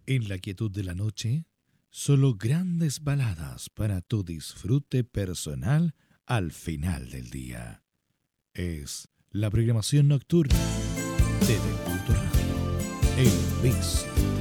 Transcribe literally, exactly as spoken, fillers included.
En la quietud de la noche, solo grandes baladas para tu disfrute personal al final del día. Es la programación nocturna de Del Punto Radio, El Vicio.